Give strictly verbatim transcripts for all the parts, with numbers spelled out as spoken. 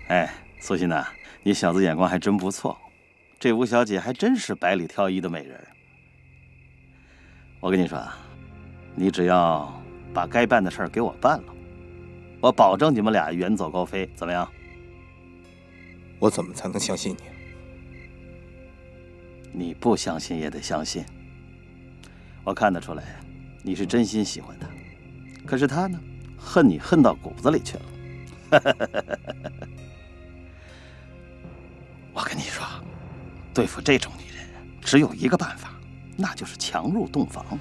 哎，苏欣呐，你小子眼光还真不错，这吴小姐还真是百里挑一的美人。我跟你说啊，你只要把该办的事儿给我办了，我保证你们俩远走高飞，怎么样？ 我怎么才能相信你？ 你不相信也得相信。我看得出来，你是真心喜欢他，可是他呢，恨你恨到骨子里去了。我跟你说，对付这种女人，只有一个办法，那就是强入洞房。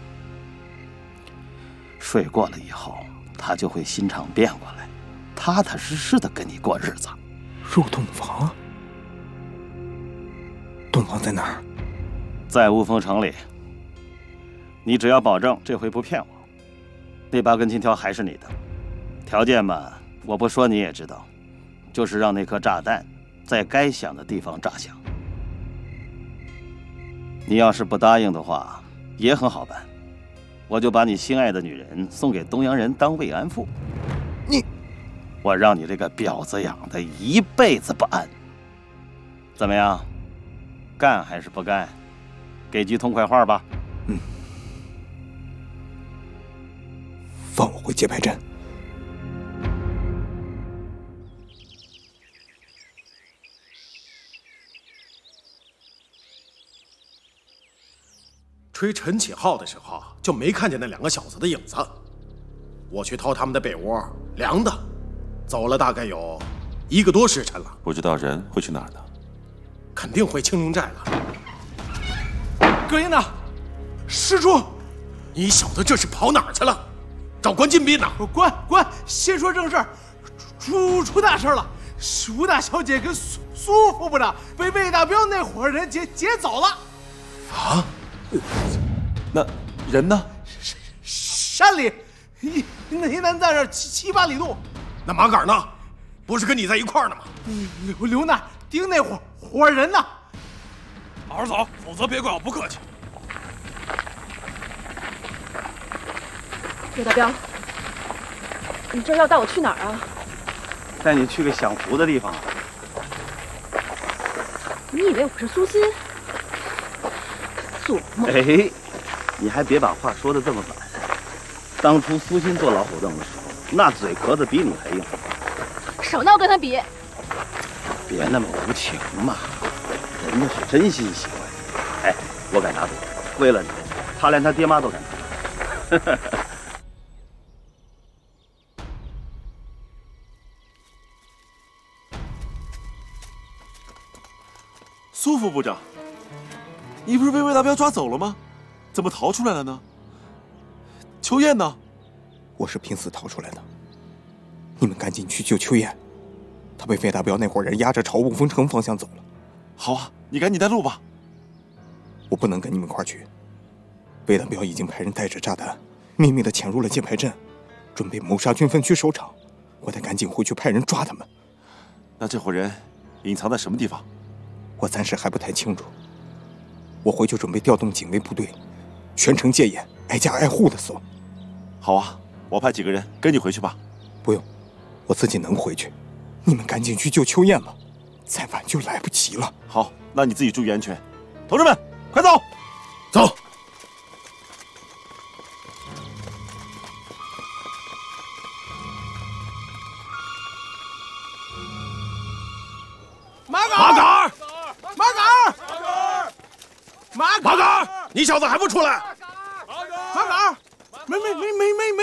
睡过了以后，她就会心肠变过来，踏踏实实的跟你过日子。 入洞房？洞房在哪儿？ 在雾峰城里。你只要保证这回不骗我，那八根金条还是你的。条件嘛，我不说你也知道，就是让那颗炸弹在该响的地方炸响。你要是不答应的话，也很好办，我就把你心爱的女人送给东洋人当慰安妇。 你， 我让你这个婊子养的一辈子不安。怎么样？干还是不干？给句痛快话吧。 嗯。放我回界牌阵。 吹陈启浩的时候，就没看见那两个小子的影子。我去掏他们的被窝，凉的，走了大概有一个多时辰了。 不知道人会去哪儿呢？ 肯定回青龙寨了。 葛英呢？施主， 你小子这是跑哪儿去了？找关禁闭呢？ 关关，先说正事儿。出出大事了，吴大小姐跟苏苏副部长被魏大彪那伙人劫劫走了。 啊？ 那人呢？ 山里，一那一男在这七七八里路。 那马杆呢？不是跟你在一块儿呢吗？ 留留那盯那伙伙人呢。 好好走，否则别怪我不客气。 魏大彪，你这要带我去哪儿啊？ 带你去个享福的地方。 你以为我是苏欣？做梦！ 哎，你还别把话说的这么满。当初苏欣坐老虎凳的时候，那嘴壳子比你还硬。 少闹，跟他比。 别那么无情嘛，人家是真心喜欢你。哎，我敢打赌，为了你，他连他爹妈都敢打。 苏副部长，你不是被魏大彪抓走了吗？怎么逃出来了呢？秋燕呢？ 我是拼死逃出来的。你们赶紧去救秋燕，她被魏大彪那伙人压着朝雾峰城方向走了。 好啊，你赶紧带路吧。 我不能跟你们一块去。魏大彪已经派人带着炸弹，秘密地潜入了界牌阵，准备谋杀军分区首长。我得赶紧回去派人抓他们。 那这伙人隐藏在什么地方？ 我暂时还不太清楚。我回去准备调动警卫部队，全城戒严，挨家挨户的搜。 好啊，我派几个人跟你回去吧。 不用，我自己能回去。你们赶紧去救秋燕吧，再晚就来不及了。 好，那你自己注意安全。同志们，快走！ 走。 马杆马杆马杆马马杆你小子还不出来？ 马杆没没没没没没